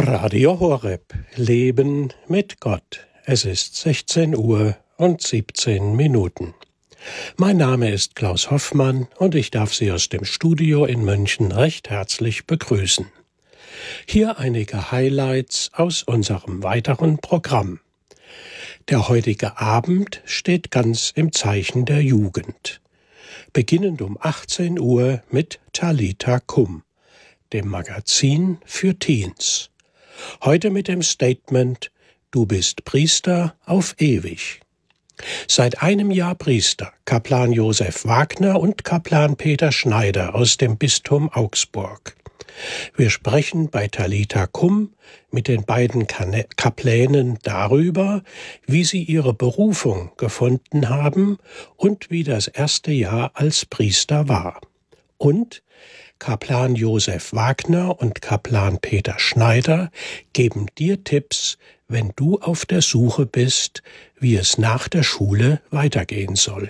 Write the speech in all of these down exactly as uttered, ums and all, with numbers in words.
Radio Horeb, Leben mit Gott. Es ist sechzehn Uhr und siebzehn Minuten. Mein Name ist Klaus Hoffmann und ich darf Sie aus dem Studio in München recht herzlich begrüßen. Hier einige Highlights aus unserem weiteren Programm. Der heutige Abend steht ganz im Zeichen der Jugend. Beginnend um achtzehn Uhr mit Talita Kum, dem Magazin für Teens. Heute mit dem Statement: Du bist Priester auf ewig. Seit einem Jahr Priester, Kaplan Josef Wagner und Kaplan Peter Schneider aus dem Bistum Augsburg. Wir sprechen bei Talita Kum mit den beiden Kaplänen darüber, wie sie ihre Berufung gefunden haben und wie das erste Jahr als Priester war. Und Kaplan Josef Wagner und Kaplan Peter Schneider geben dir Tipps, wenn du auf der Suche bist, wie es nach der Schule weitergehen soll.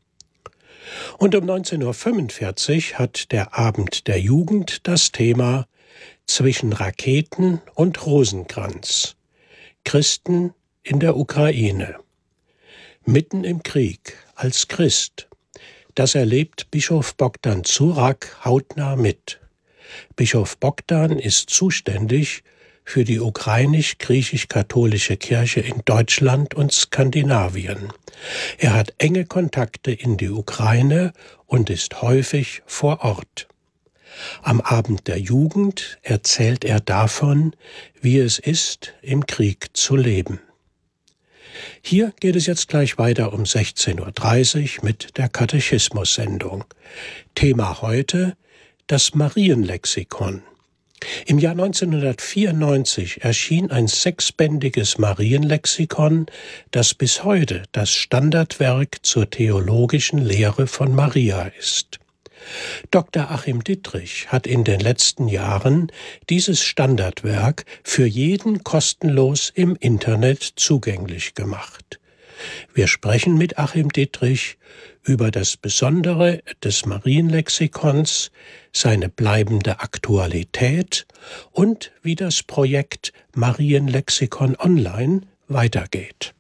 Und um neunzehn Uhr fünfundvierzig hat der Abend der Jugend das Thema Zwischen Raketen und Rosenkranz. Christen in der Ukraine. Mitten im Krieg, als Christ. Das erlebt Bischof Bogdan Zurak hautnah mit. Bischof Bogdan ist zuständig für die ukrainisch-griechisch-katholische Kirche in Deutschland und Skandinavien. Er hat enge Kontakte in die Ukraine und ist häufig vor Ort. Am Abend der Jugend erzählt er davon, wie es ist, im Krieg zu leben. Hier geht es jetzt gleich weiter um sechzehn Uhr dreißig mit der Katechismus-Sendung. Thema heute: das Marienlexikon. Im Jahr neunzehnhundertvierundneunzig erschien ein sechsbändiges Marienlexikon, das bis heute das Standardwerk zur theologischen Lehre von Maria ist. Doktor Achim Dittrich hat in den letzten Jahren dieses Standardwerk für jeden kostenlos im Internet zugänglich gemacht. Wir sprechen mit Achim Dittrich über das Besondere des Marienlexikons, seine bleibende Aktualität und wie das Projekt Marienlexikon Online weitergeht.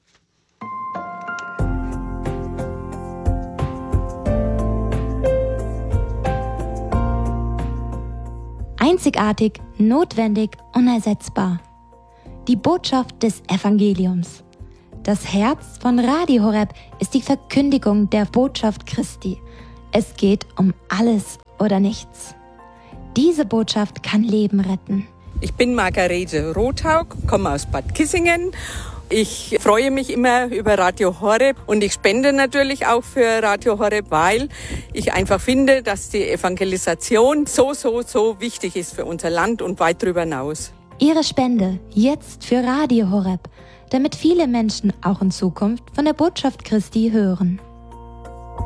Einzigartig, notwendig, unersetzbar. Die Botschaft des Evangeliums. Das Herz von Radio Horeb ist die Verkündigung der Botschaft Christi. Es geht um alles oder nichts. Diese Botschaft kann Leben retten. Ich bin Margarete Rothaug, komme aus Bad Kissingen. Ich freue mich immer über Radio Horeb und ich spende natürlich auch für Radio Horeb, weil ich einfach finde, dass die Evangelisation so, so, so wichtig ist für unser Land und weit darüber hinaus. Ihre Spende jetzt für Radio Horeb, damit viele Menschen auch in Zukunft von der Botschaft Christi hören.